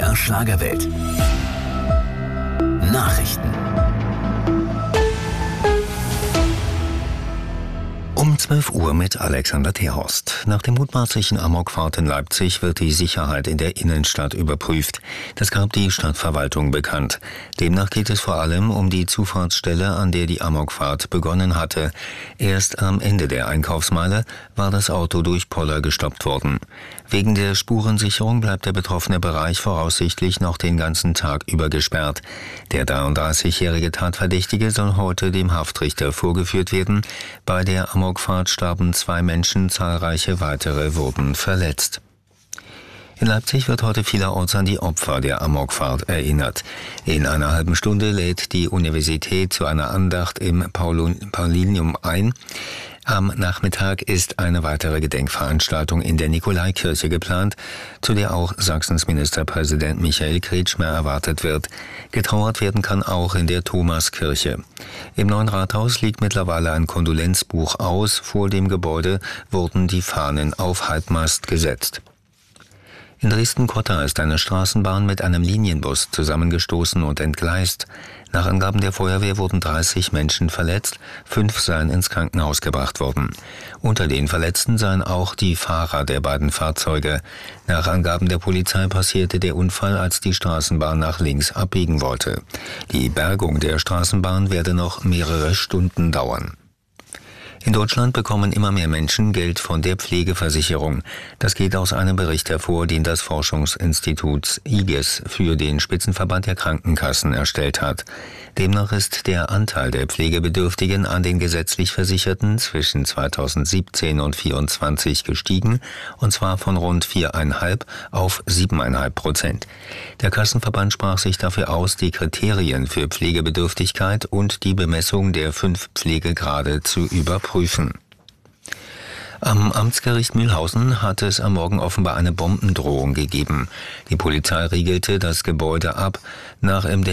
MDR Schlagerwelt. Nachrichten. Um 12 Uhr mit Alexander Terhorst. Nach der mutmaßlichen Amokfahrt in Leipzig wird die Sicherheit in der Innenstadt überprüft. Das gab die Stadtverwaltung bekannt. Demnach geht es vor allem um die Zufahrtsstelle, an der die Amokfahrt begonnen hatte. Erst am Ende der Einkaufsmeile war das Auto durch Poller gestoppt worden. Wegen der Spurensicherung bleibt der betroffene Bereich voraussichtlich noch den ganzen Tag über gesperrt. Der 33-jährige Tatverdächtige soll heute dem Haftrichter vorgeführt werden. Bei der Amokfahrt starben 2 Menschen, zahlreiche weitere wurden verletzt. In Leipzig wird heute vielerorts an die Opfer der Amokfahrt erinnert. In einer halben Stunde lädt die Universität zu einer Andacht im Paulinum ein. Am Nachmittag ist eine weitere Gedenkveranstaltung in der Nikolaikirche geplant, zu der auch Sachsens Ministerpräsident Michael Kretschmer erwartet wird. Getrauert werden kann auch in der Thomaskirche. Im neuen Rathaus liegt mittlerweile ein Kondolenzbuch aus. Vor dem Gebäude wurden die Fahnen auf Halbmast gesetzt. In Dresden-Cotta ist eine Straßenbahn mit einem Linienbus zusammengestoßen und entgleist. Nach Angaben der Feuerwehr wurden 30 Menschen verletzt, 5 seien ins Krankenhaus gebracht worden. Unter den Verletzten seien auch die Fahrer der beiden Fahrzeuge. Nach Angaben der Polizei passierte der Unfall, als die Straßenbahn nach links abbiegen wollte. Die Bergung der Straßenbahn werde noch mehrere Stunden dauern. In Deutschland bekommen immer mehr Menschen Geld von der Pflegeversicherung. Das geht aus einem Bericht hervor, den das Forschungsinstitut IGES für den Spitzenverband der Krankenkassen erstellt hat. Demnach ist der Anteil der Pflegebedürftigen an den gesetzlich Versicherten zwischen 2017 und 2024 gestiegen, und zwar von rund 4,5 auf 7,5%. Der Kassenverband sprach sich dafür aus, die Kriterien für Pflegebedürftigkeit und die Bemessung der 5 Pflegegrade zu überprüfen. Am Amtsgericht Mühlhausen hat es am Morgen offenbar eine Bombendrohung gegeben. Die Polizei riegelte das Gebäude ab. Nach